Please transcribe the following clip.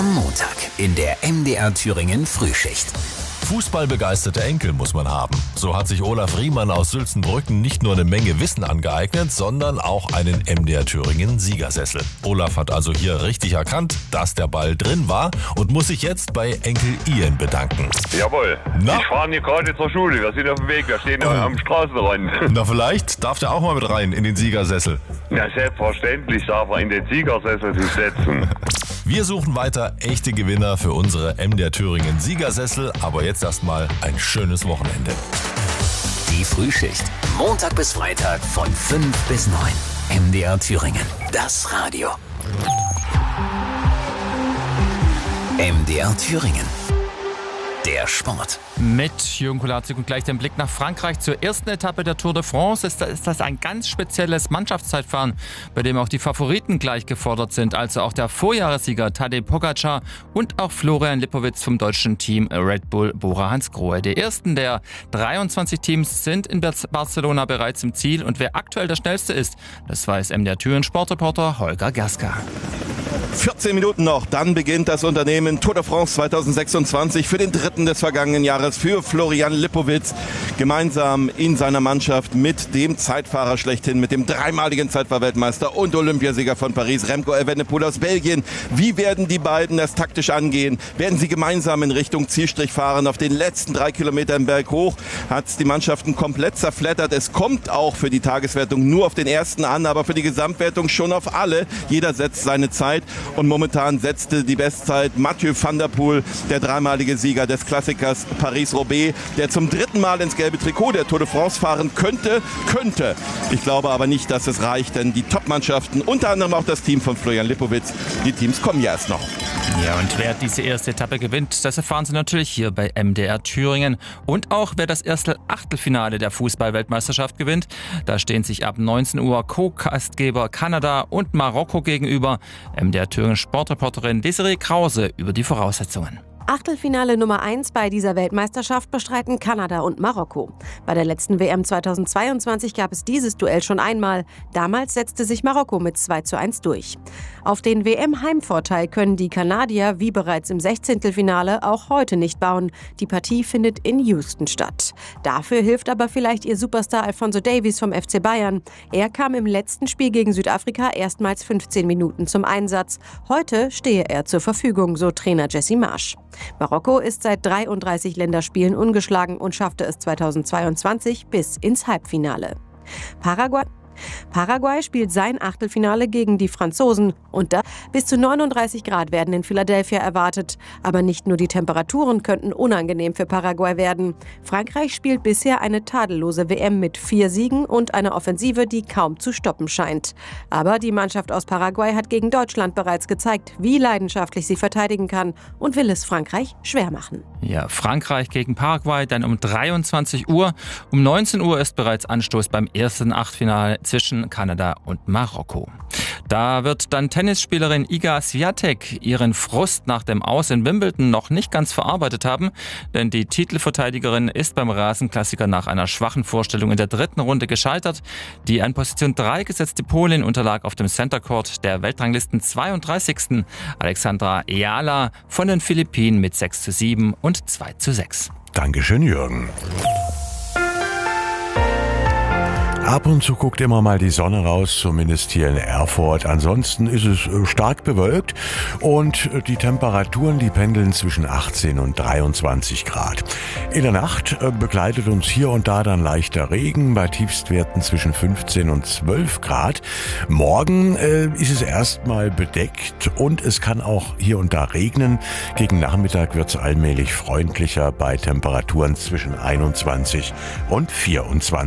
Am Montag in der MDR Thüringen Frühschicht. Fußballbegeisterte Enkel muss man haben. So hat sich Olaf Riemann aus Sülzenbrücken nicht nur eine Menge Wissen angeeignet, sondern auch einen MDR Thüringen Siegersessel. Olaf hat also hier richtig erkannt, dass der Ball drin war und muss sich jetzt bei Enkel Ian bedanken. Jawohl. Na? Ich fahre hier gerade zur Schule. Wir sind auf dem Weg. Wir stehen am Straßenrand. Na, vielleicht darf der auch mal mit rein in den Siegersessel. Na, selbstverständlich darf er in den Siegersessel sich setzen. Wir suchen weiter echte Gewinner für unsere MDR Thüringen Siegersessel, aber jetzt erstmal ein schönes Wochenende. Die Frühschicht. Montag bis Freitag von 5 bis 9. MDR Thüringen. Das Radio. MDR Thüringen. Der Sport. Mit Jürgen Kulaczyk und gleich den Blick nach Frankreich zur ersten Etappe der Tour de France. Ist das ein ganz spezielles Mannschaftszeitfahren, bei dem auch die Favoriten gleich gefordert sind. Also auch der Vorjahressieger Tadej Pogačar und auch Florian Lipowitz vom deutschen Team Red Bull Bora Hansgrohe. Die ersten der 23 Teams sind in Barcelona bereits im Ziel. Und wer aktuell der schnellste ist, das weiß MDR Thüringen Sportreporter Holger Gerska. 14 Minuten noch, dann beginnt das Unternehmen Tour de France 2026 für den dritten des vergangenen Jahres für Florian Lipowitz. Gemeinsam in seiner Mannschaft mit dem Zeitfahrer schlechthin, mit dem dreimaligen Zeitfahrweltmeister und Olympiasieger von Paris, Remco Evenepoel aus Belgien. Wie werden die beiden das taktisch angehen? Werden sie gemeinsam in Richtung Zielstrich fahren? Auf den letzten 3 Kilometern Berg hoch hat es die Mannschaften komplett zerfleddert. Es kommt auch für die Tageswertung nur auf den ersten an, aber für die Gesamtwertung schon auf alle. Jeder setzt seine Zeit. Und momentan setzte die Bestzeit Mathieu van der Poel, der dreimalige Sieger des Klassikers Paris-Roubaix, der zum dritten Mal ins gelbe Trikot der Tour de France fahren könnte. Ich glaube aber nicht, dass es reicht, denn die Top-Mannschaften, unter anderem auch das Team von Florian Lipowitz, die Teams kommen ja erst noch. Ja, und wer diese erste Etappe gewinnt, das erfahren Sie natürlich hier bei MDR Thüringen. Und auch wer das erste Achtelfinale der Fußball-Weltmeisterschaft gewinnt. Da stehen sich ab 19 Uhr Co-Gastgeber Kanada und Marokko gegenüber. MDR Thüringen Sportreporterin Desiree Krause über die Voraussetzungen. Achtelfinale Nummer 1 bei dieser Weltmeisterschaft bestreiten Kanada und Marokko. Bei der letzten WM 2022 gab es dieses Duell schon einmal. Damals setzte sich Marokko mit 2:1 durch. Auf den WM-Heimvorteil können die Kanadier wie bereits im 16. auch heute nicht bauen. Die Partie findet in Houston statt. Dafür hilft aber vielleicht ihr Superstar Alphonso Davies vom FC Bayern. Er kam im letzten Spiel gegen Südafrika erstmals 15 Minuten zum Einsatz. Heute stehe er zur Verfügung, so Trainer Jesse Marsch. Marokko ist seit 33 Länderspielen ungeschlagen und schaffte es 2022 bis ins Halbfinale. Paraguay spielt sein Achtelfinale gegen die Franzosen und da bis zu 39 Grad werden in Philadelphia erwartet. Aber nicht nur die Temperaturen könnten unangenehm für Paraguay werden. Frankreich spielt bisher eine tadellose WM mit 4 Siegen und einer Offensive, die kaum zu stoppen scheint. Aber die Mannschaft aus Paraguay hat gegen Deutschland bereits gezeigt, wie leidenschaftlich sie verteidigen kann und will es Frankreich schwer machen. Ja, Frankreich gegen Paraguay dann um 23 Uhr. Um 19 Uhr ist bereits Anstoß beim ersten Achtelfinale zwischen Kanada und Marokko. Da wird dann Tennisspielerin Iga Swiatek ihren Frust nach dem Aus in Wimbledon noch nicht ganz verarbeitet haben, denn die Titelverteidigerin ist beim Rasenklassiker nach einer schwachen Vorstellung in der dritten Runde gescheitert. Die an Position 3 gesetzte Polin unterlag auf dem Center Court der Weltranglisten 32. Alexandra Eala von den Philippinen mit 6:7 und 2:6. Dankeschön, Jürgen. Ab und zu guckt immer mal die Sonne raus, zumindest hier in Erfurt. Ansonsten ist es stark bewölkt und die Temperaturen, die pendeln zwischen 18 und 23 Grad. In der Nacht begleitet uns hier und da dann leichter Regen bei Tiefstwerten zwischen 15 und 12 Grad. Morgen ist es erstmal bedeckt und es kann auch hier und da regnen. Gegen Nachmittag wird es allmählich freundlicher bei Temperaturen zwischen 21 und 24.